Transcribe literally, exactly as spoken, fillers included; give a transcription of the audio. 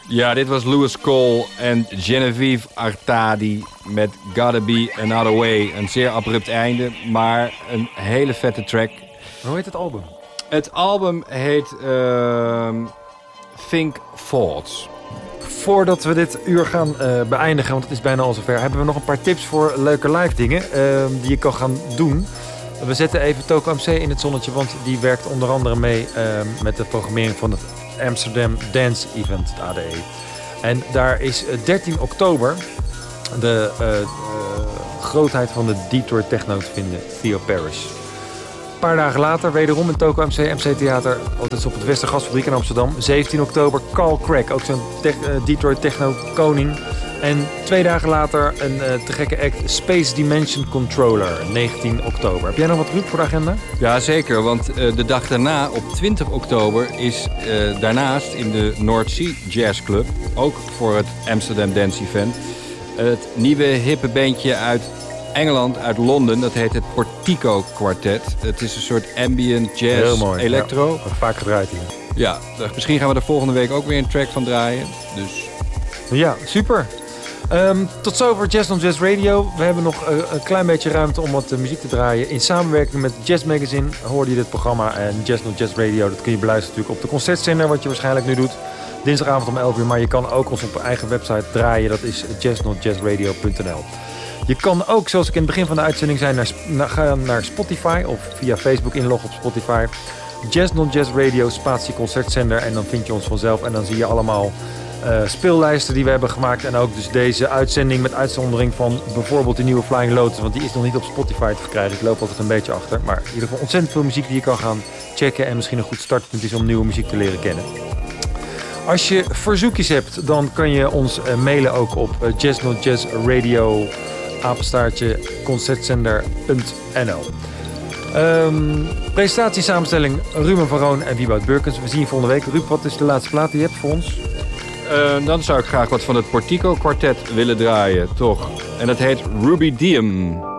Ja, dit was Louis Cole en Genevieve Artadi met Gotta Be Another Way. Een zeer abrupt einde, maar een hele vette track. Hoe heet het album? Het album heet uh, Think Thoughts. Voordat we dit uur gaan uh, beëindigen, want het is bijna al zover, hebben we nog een paar tips voor leuke live dingen uh, die je kan gaan doen. We zetten even Toko M C in het zonnetje, want die werkt onder andere mee uh, met de programmering van het Amsterdam Dance Event, het A D E. En daar is uh, dertien oktober de uh, uh, grootheid van de Detroit Techno te vinden, Theo Parrish. Een paar dagen later, wederom in Toko M C, M C Theater, altijd op het Westergasfabriek in Amsterdam. zeventien oktober, Carl Craig, ook zo'n te- uh, Detroit Techno koning. En twee dagen later een uh, te gekke act, Space Dimension Controller, negentien oktober. Heb jij nog wat, Ruud, voor de agenda? Ja, zeker, want uh, de dag daarna, op twintig oktober, is uh, daarnaast in de North Sea Jazz Club, ook voor het Amsterdam Dance Event, het nieuwe hippe bandje uit Engeland, uit Londen, dat heet het Portico Quartet. Het is een soort ambient jazz, heel mooi, electro. Ja, vaak gedraaid hier. Ja, misschien gaan we er volgende week ook weer een track van draaien. Dus... Ja, super. Um, tot zover Jazz on Jazz Radio. We hebben nog uh, een klein beetje ruimte om wat uh, muziek te draaien. In samenwerking met Jazz Magazine hoorde je dit programma. En Jazz on Jazz Radio, dat kun je beluisteren natuurlijk op de concertzender, wat je waarschijnlijk nu doet. Dinsdagavond om elf uur, maar je kan ook ons op eigen website draaien. Dat is jazz not jazz radio punt n l. Je kan ook, zoals ik in het begin van de uitzending zei, naar, naar, gaan naar Spotify of via Facebook inloggen op Spotify. Jazz not Jazz Radio, spatie concertzender. En dan vind je ons vanzelf en dan zie je allemaal uh, speellijsten die we hebben gemaakt. En ook dus deze uitzending met uitzondering van bijvoorbeeld de nieuwe Flying Lotus. Want die is nog niet op Spotify te verkrijgen. Ik loop altijd een beetje achter. Maar in ieder geval ontzettend veel muziek die je kan gaan checken. En misschien een goed startpunt is om nieuwe muziek te leren kennen. Als je verzoekjes hebt, dan kan je ons uh, mailen ook op uh, jazz not jazz radio apenstaartje concertzender punt n l. Um, presentatie samenstelling Ruben van Roon en Wieboud Burkens. We zien je volgende week. Ruud, wat is de laatste plaat die je hebt voor ons? Uh, dan zou ik graag wat van het Portico Quartet willen draaien, toch? En dat heet Ruby Diem.